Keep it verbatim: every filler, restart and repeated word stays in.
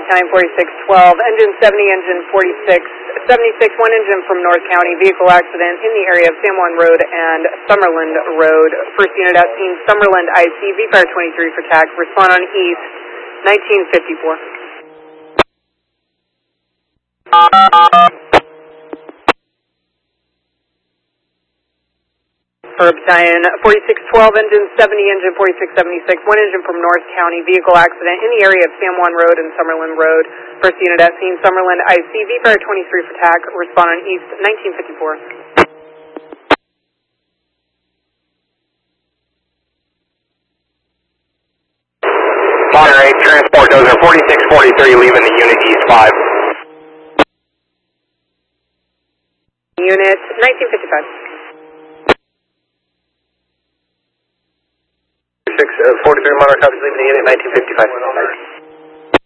Time forty-six twelve, engine seventy, engine forty-six seventy-six, one engine from North County, vehicle accident in the area of San Juan Road and Summerland Road. First unit at scene, Summerland I C, V Fire twenty-three for T A C, respond on East, nineteen fifty-four. For Battalion forty-six twelve, engine seventy, engine forty-six seventy-six, one engine from North County, vehicle accident in the area of San Juan Road and Summerland Road. First unit at scene, Summerland I C, V Fire twenty-three for T A C, respond on East, nineteen fifty-four. Monterey, transport dozer forty-six forty-three, leaving the unit East five. Unit nineteen fifty-five. six forty-three, Monterey, copies, leaving the unit nineteen fifty-five.